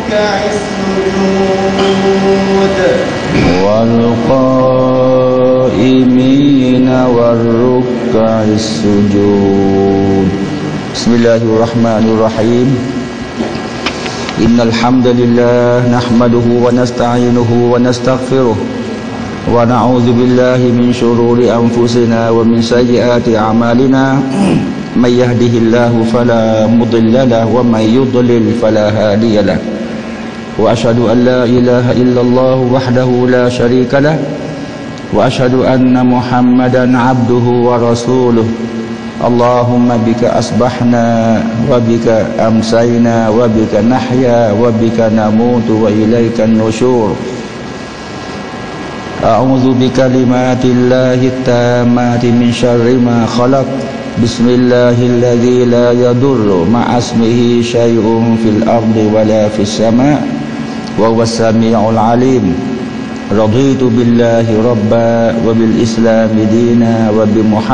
والقائمين والركع السجود. بسم الله الرحمن الرحيم. إن الحمد لله نحمده ونستعينه ونستغفره ونعوذ بالله من شرور أنفسنا ومن سيئات أعمالنا من يهده الله فلا مضل له ومن يضلل فلا هادي له وأشهد أن لا إله إلا الله وحده لا شريك له وأشهد أن محمدا عبده ورسوله. اللهم بك أصبحنا وبك أمسينا وبك نحيا وبك نموت وإليك النشور. أعوذ بكلمات الله التامات من شر ما خلق. بسم الله الذي لا يضر مع اسمه شيء في الأرض ولا في السماء وهو السميع العليم. رضيت بالله ربا وبالإسلام دينا وبمحمد